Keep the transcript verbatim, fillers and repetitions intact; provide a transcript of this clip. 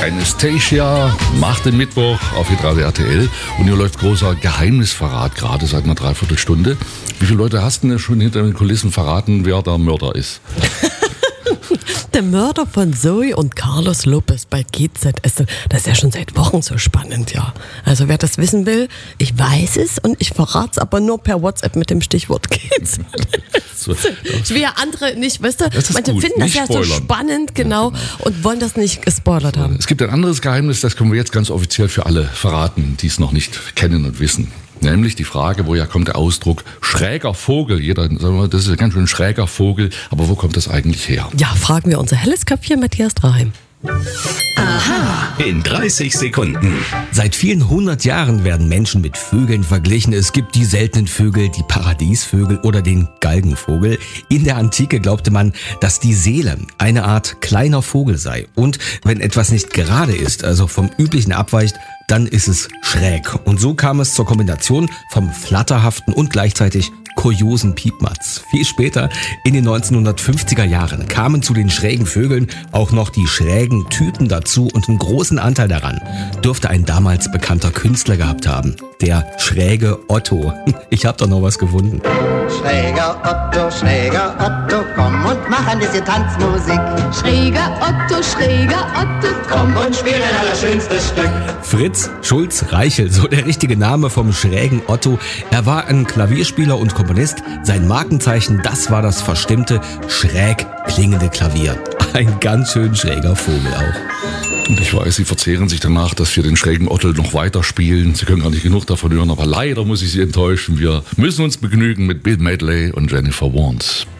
Anastacia macht den Mittwoch auf Hitradio R T L und hier läuft großer Geheimnisverrat gerade seit einer Dreiviertelstunde. Wie viele Leute hast du denn schon hinter den Kulissen verraten, wer der Mörder ist? Der Mörder von Zoe und Carlos Lopez bei G Z S. Das ist ja schon seit Wochen so spannend, ja. Also wer das wissen will, ich weiß es und ich verrate es aber nur per WhatsApp mit dem Stichwort G Z. So, Wie ja andere nicht, weißt du, manche gut. finden Nicht das ja spoilern. so spannend, genau, und wollen das nicht gespoilert haben. Es gibt ein anderes Geheimnis, das können wir jetzt ganz offiziell für alle verraten, die es noch nicht kennen und wissen. Nämlich die Frage, woher kommt der Ausdruck schräger Vogel? Jeder sagt mal, das ist ein ganz schön schräger Vogel, aber wo kommt das eigentlich her? Ja, fragen wir unser helles Köpfchen Matthias Draheim. In dreißig Sekunden. Seit vielen hundert Jahren werden Menschen mit Vögeln verglichen. Es gibt die seltenen Vögel, die Paradiesvögel oder den Galgenvogel. In der Antike glaubte man, dass die Seele eine Art kleiner Vogel sei. Und wenn etwas nicht gerade ist, also vom Üblichen abweicht, dann ist es schräg. Und so kam es zur Kombination vom flatterhaften und gleichzeitig kuriosen Piepmatz. Viel später, in den neunzehnhundertfünfziger Jahren, kamen zu den schrägen Vögeln auch noch die schrägen Typen dazu und einen großen Anteil daran dürfte ein damals bekannter Künstler gehabt haben. Der schräge Otto. Ich hab da noch was gefunden. Schräger Otto, schräger Otto, komm und mach ein bisschen Tanzmusik. Schräger Otto, schräger Otto, Komm und spiel ein allerschönstes Stück. Fritz Schulz Reichel, so der richtige Name vom schrägen Otto. Er war ein Klavierspieler und Komponist. Sein Markenzeichen, das war das verstimmte, schräg klingende Klavier. Ein ganz schön schräger Vogel auch. Und ich weiß, Sie verzehren sich danach, dass wir den schrägen Otto noch weiterspielen. Sie können gar nicht genug davon hören, aber leider muss ich Sie enttäuschen. Wir müssen uns begnügen mit Bill Medley und Jennifer Warnes.